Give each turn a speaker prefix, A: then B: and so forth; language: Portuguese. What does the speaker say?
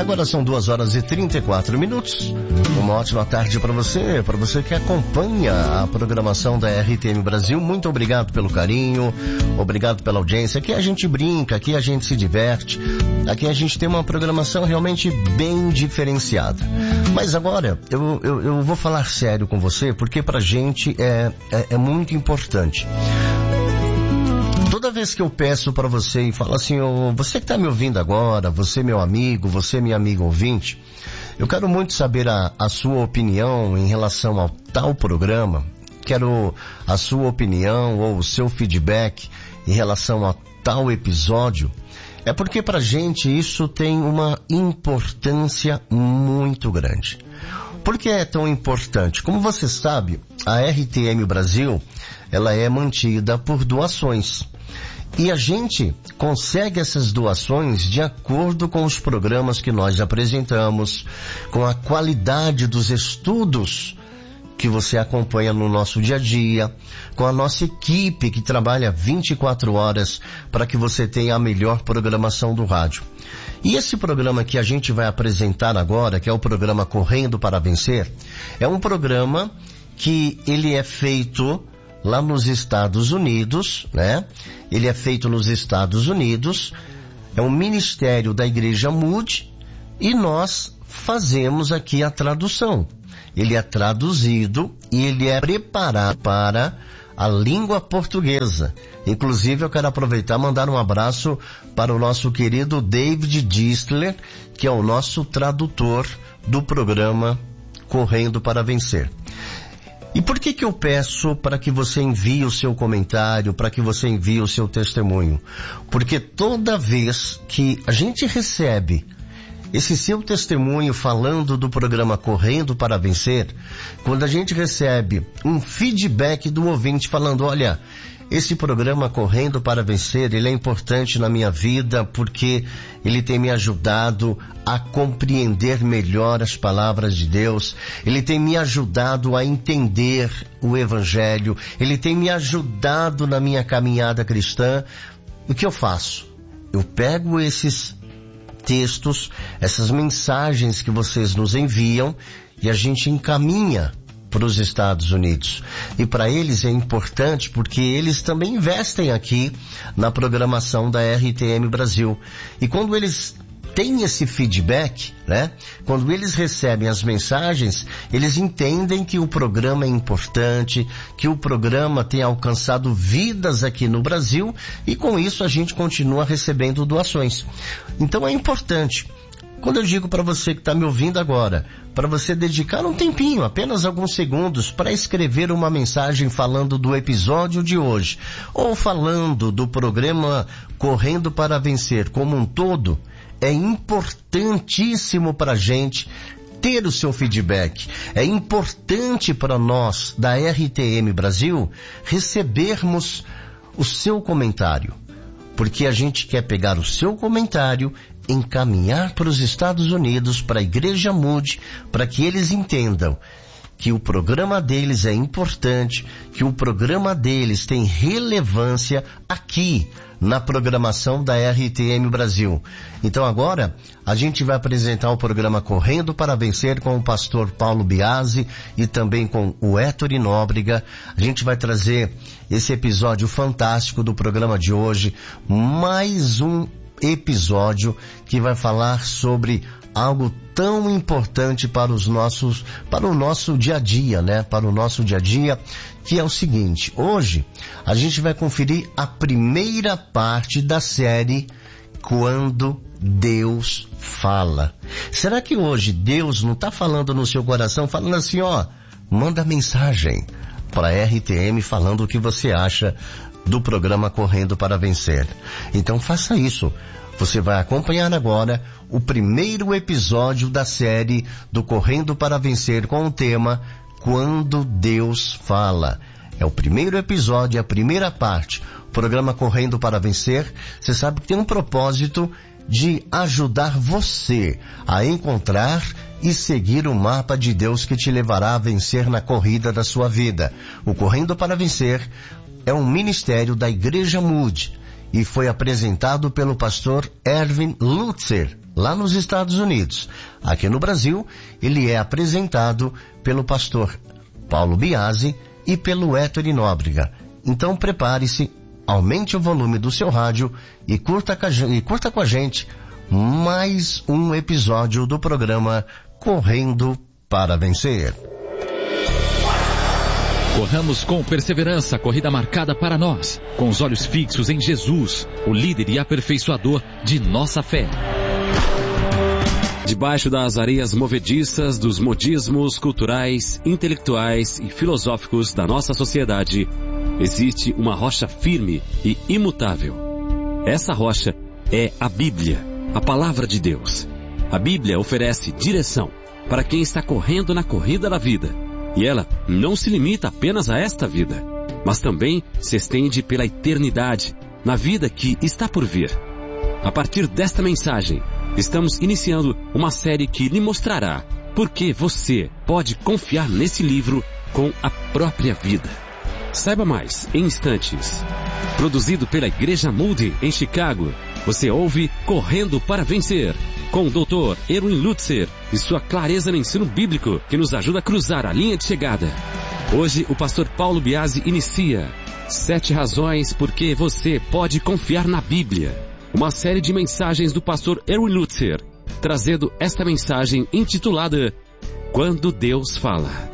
A: Agora são 2h34. Uma ótima tarde para você que acompanha a programação da RTM Brasil. Muito obrigado pelo carinho, obrigado pela audiência. Aqui a gente brinca, aqui a gente se diverte, aqui a gente tem uma programação realmente bem diferenciada. Mas agora eu vou falar sério com você, porque pra gente é muito importante. Toda vez que eu peço para você e falo assim, você que está me ouvindo agora, você meu amigo, você minha amiga ouvinte, eu quero muito saber a sua opinião em relação ao tal programa, quero a sua opinião ou o seu feedback em relação a tal episódio, é porque pra gente isso tem uma importância muito grande. Por que é tão importante? Como você sabe, a RTM Brasil, ela é mantida por doações. E a gente consegue essas doações de acordo com os programas que nós apresentamos, com a qualidade dos estudos que você acompanha no nosso dia a dia, com a nossa equipe que trabalha 24 horas para que você tenha a melhor programação do rádio. E esse programa que a gente vai apresentar agora, que é o programa Correndo para Vencer, é um programa que ele é feito lá nos Estados Unidos, né? Ele é feito nos Estados Unidos, é um ministério da Igreja Moody e nós fazemos aqui a tradução. Ele é traduzido e ele é preparado para a língua portuguesa. Inclusive eu quero aproveitar e mandar um abraço para o nosso querido David Distler, que é o nosso tradutor do programa Correndo para Vencer. E por que eu peço para que você envie o seu comentário, para que você envie o seu testemunho? Porque toda vez que a gente recebe esse seu testemunho falando do programa Correndo para Vencer, quando a gente recebe um feedback do ouvinte falando, olha, esse programa Correndo para Vencer, ele é importante na minha vida porque ele tem me ajudado a compreender melhor as palavras de Deus, ele tem me ajudado a entender o Evangelho, ele tem me ajudado na minha caminhada cristã. O que eu faço? Eu pego esses textos, essas mensagens que vocês nos enviam e a gente encaminha para os Estados Unidos. E para eles é importante porque eles também investem aqui na programação da RTM Brasil. E quando eles têm esse feedback, né? Quando eles recebem as mensagens, eles entendem que o programa é importante, que o programa tem alcançado vidas aqui no Brasil e com isso a gente continua recebendo doações. Então é importante. Quando eu digo para você que está me ouvindo agora, para você dedicar um tempinho, apenas alguns segundos, para escrever uma mensagem falando do episódio de hoje, ou falando do programa Correndo para Vencer como um todo, é importantíssimo para a gente ter o seu feedback. É importante para nós, da RTM Brasil, recebermos o seu comentário. Porque a gente quer pegar o seu comentário, encaminhar para os Estados Unidos, para a Igreja Moody, para que eles entendam que o programa deles é importante, que o programa deles tem relevância aqui na programação da RTM Brasil. Então agora a gente vai apresentar o programa Correndo para Vencer com o pastor Paulo Biasi e também com o Héctor Nóbrega. A gente vai trazer esse episódio fantástico do programa de hoje, mais um episódio que vai falar sobre algo tão importante para o nosso dia a dia, né? Para o nosso dia a dia, que é o seguinte: hoje a gente vai conferir a primeira parte da série Quando Deus Fala. Será que hoje Deus não está falando no seu coração, falando assim, manda mensagem para a RTM falando o que você acha do programa Correndo para Vencer? Então faça isso. Você vai acompanhar agora o primeiro episódio da série do Correndo para Vencer com o tema Quando Deus Fala. É o primeiro episódio, a primeira parte. O programa Correndo para Vencer, você sabe que tem um propósito de ajudar você a encontrar e seguir o mapa de Deus que te levará a vencer na corrida da sua vida. O Correndo para Vencer é um ministério da Igreja Moody. e foi apresentado pelo pastor Erwin Lutzer, lá nos Estados Unidos. Aqui no Brasil, ele é apresentado pelo pastor Paulo Biasi e pelo Héctor Nóbrega. Então prepare-se, aumente o volume do seu rádio e curta com a gente mais um episódio do programa Correndo para Vencer.
B: Corramos com perseverança a corrida marcada para nós, com os olhos fixos em Jesus, o líder e aperfeiçoador de nossa fé.
C: Debaixo das areias movediças dos modismos culturais, intelectuais e filosóficos da nossa sociedade, existe uma rocha firme e imutável. Essa rocha é a Bíblia, a Palavra de Deus. A Bíblia oferece direção para quem está correndo na corrida da vida. E ela não se limita apenas a esta vida, mas também se estende pela eternidade, na vida que está por vir. A partir desta mensagem, estamos iniciando uma série que lhe mostrará por que você pode confiar nesse livro com a própria vida. Saiba mais em instantes. Produzido pela Igreja Moody em Chicago, você ouve Correndo para Vencer, com o Dr. Erwin Lutzer e sua clareza no ensino bíblico que nos ajuda a cruzar a linha de chegada. Hoje o pastor Paulo Biasi inicia 7 razões por que você pode confiar na Bíblia. Uma série de mensagens do pastor Erwin Lutzer, trazendo esta mensagem intitulada Quando Deus Fala.